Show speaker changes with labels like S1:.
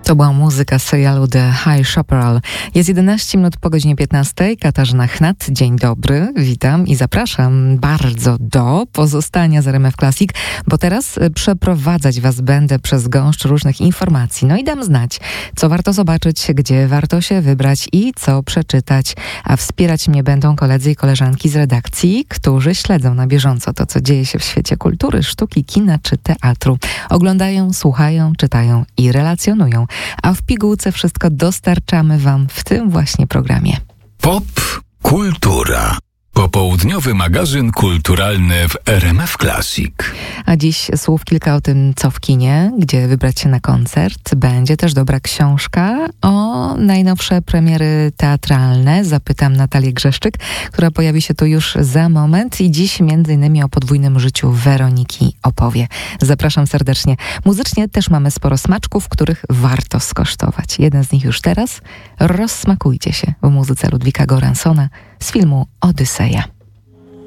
S1: To była muzyka serialu The High Chaparral. Jest 11 minut po godzinie 15. Katarzyna Chnat, dzień dobry, witam i zapraszam bardzo do pozostania z RMF Classic, bo teraz przeprowadzać Was będę przez gąszcz różnych informacji. No i dam znać, co warto zobaczyć, gdzie warto się wybrać i co przeczytać. A wspierać mnie będą koledzy i koleżanki z redakcji, którzy śledzą na bieżąco to, co dzieje się w świecie kultury, sztuki, kina czy teatru. Oglądają, słuchają, czytają i relacjonują. A w pigułce wszystko dostarczamy Wam w tym właśnie programie.
S2: Pop Kultura. Popołudniowy magazyn kulturalny w RMF Classic.
S1: A dziś słów kilka o tym, co w kinie, gdzie wybrać się na koncert. Będzie też dobra książka o najnowsze premiery teatralne. Zapytam Natalię Grzeszczyk, która pojawi się tu już za moment i dziś m.in. o podwójnym życiu Weroniki opowie. Zapraszam serdecznie. Muzycznie też mamy sporo smaczków, których warto skosztować. Jeden z nich już teraz. Rozsmakujcie się w muzyce Ludwika Göranssona z filmu Odyseja.